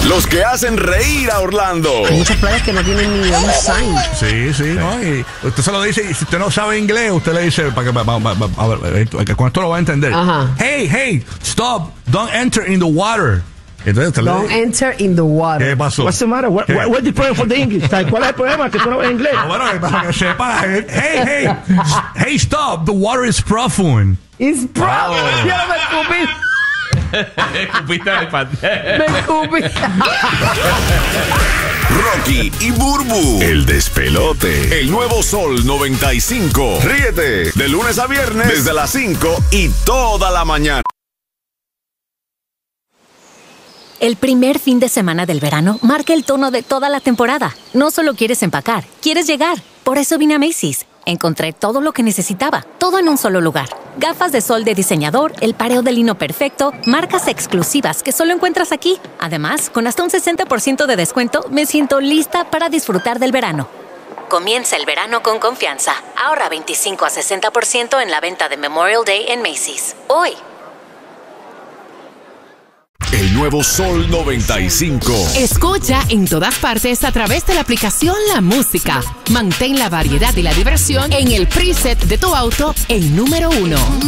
Los que hacen reír a Orlando. Hay muchas playas que no tienen ni un sign. Sí, sí, ¿no? Y usted se lo dice, y si usted no sabe inglés, usted le dice, para que con esto lo va a entender. Ajá. Hey, stop, don't enter in the water. Entonces, Don't enter in the water. ¿Qué pasó? What's the matter? What's the problem for the English? ¿Cuál es el problema? Que tú no ves inglés. Bueno, para que sepa, hey, stop, the water is profound. It's brown. Yo me escupí. Escupiste al iPad. Me escupí. Rocky y Burbu, el despelote. El nuevo Sol 95. Ríete de lunes a viernes desde las 5 y toda la mañana. El primer fin de semana del verano marca el tono de toda la temporada. No solo quieres empacar, quieres llegar. Por eso vine a Macy's. Encontré todo lo que necesitaba, todo en un solo lugar. Gafas de sol de diseñador, el pareo de lino perfecto, marcas exclusivas que solo encuentras aquí. Además, con hasta un 60% de descuento, me siento lista para disfrutar del verano. Comienza el verano con confianza. Ahorra 25 a 60% en la venta de Memorial Day en Macy's. Hoy. El nuevo Sol 95. Escucha en todas partes a través de la aplicación La Música. Mantén la variedad y la diversión en el preset de tu auto en número 1.